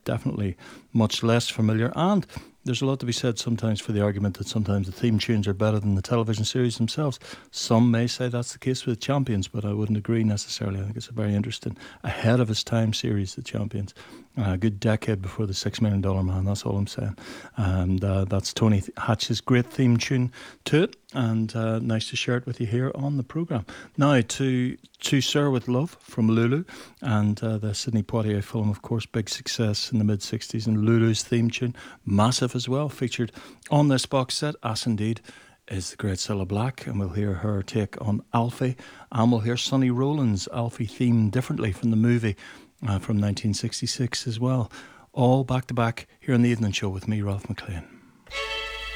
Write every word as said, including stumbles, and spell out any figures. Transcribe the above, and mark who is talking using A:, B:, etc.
A: definitely much less familiar. And there's a lot to be said sometimes for the argument that sometimes the theme tunes are better than the television series themselves. Some may say that's the case with Champions, but I wouldn't agree necessarily. I think it's a very interesting, ahead of its time series, The Champions. Uh, a good decade before the Six Million Dollar Man, that's all I'm saying. And uh, that's Tony Hatch's great theme tune to it. And uh, nice to share it with you here on the programme. Now to To Sir With Love from Lulu, and uh, the Sidney Poitier film, of course, big success in the mid sixties, and Lulu's theme tune, massive as well, featured on this box set, as indeed is the great Cilla Black, and we'll hear her take on Alfie, and we'll hear Sonny Rollins' Alfie theme differently from the movie uh, from nineteen sixty-six as well. All back to back here on the Evening Show with me, Ralph McLean.